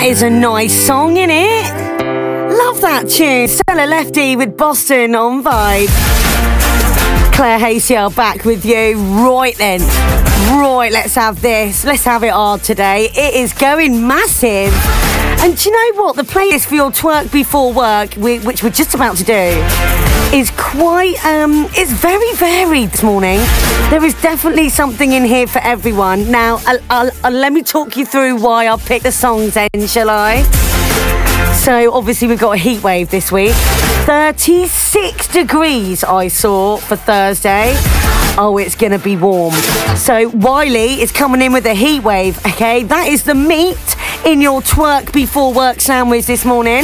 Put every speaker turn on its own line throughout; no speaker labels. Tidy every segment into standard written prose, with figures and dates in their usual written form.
is a nice song, innit? Love that tune. Stella Lefty with Boston on Vibe. Claire Haysiel back with you. Right then. Right, let's have this. Let's have it hard today. It is going massive. And do you know what? The playlist for your twerk before work, which we're just about to do, is quite, it's very varied this morning. There is definitely something in here for everyone. Now, let me talk you through why I picked the songs then, shall I? So, obviously, we've got a heat wave this week. 36 degrees I saw for Thursday. Oh, it's going to be warm. So, Wiley is coming in with a heat wave, okay? That is the meat in your twerk before work sandwich this morning.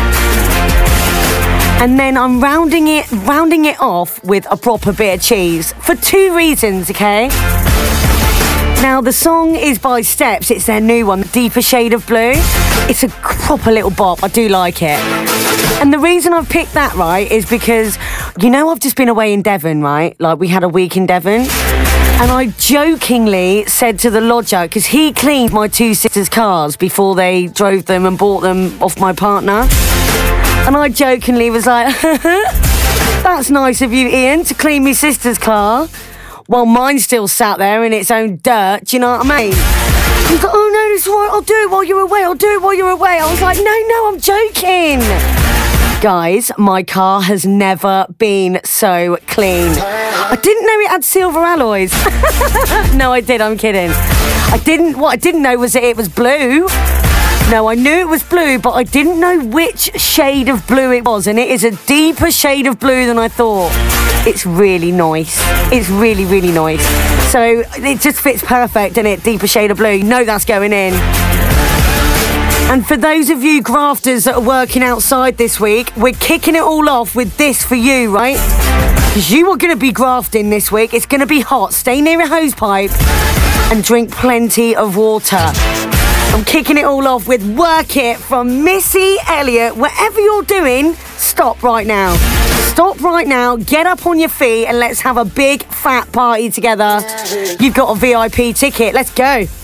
And then I'm rounding it off with a proper bit of cheese for 2 reasons, okay? Now, the song is by Steps. It's their new one, Deeper Shade of Blue. It's a proper little bop. I do like it. And the reason I've picked that, right, is because, you know, I've just been away in Devon, right? Like, we had a week in Devon. And I jokingly said to the lodger, because he cleaned my 2 sisters' cars before they drove them and bought them off my partner. And I jokingly was like, that's nice of you, Ian, to clean my sister's car. While mine's still sat there in its own dirt, do you know what I mean? He's like, oh no, that's all right, I'll do it while you're away, I was like, no, I'm joking. Guys, my car has never been so clean. I didn't know it had silver alloys. No, I did, I'm kidding. What I didn't know was that it was blue. No, I knew it was blue, but I didn't know which shade of blue it was, and it is a deeper shade of blue than I thought. It's really nice. It's really, really nice. So it just fits perfect, doesn't it? Deeper shade of blue. You know that's going in. And for those of you grafters that are working outside this week, we're kicking it all off with this for you, right? Because you are going to be grafting this week. It's going to be hot. Stay near a hose pipe and drink plenty of water. I'm kicking it all off with Work It from Missy Elliott. Whatever you're doing, stop right now. Stop right now, get up on your feet and let's have a big fat party together. You've got a VIP ticket. Let's go.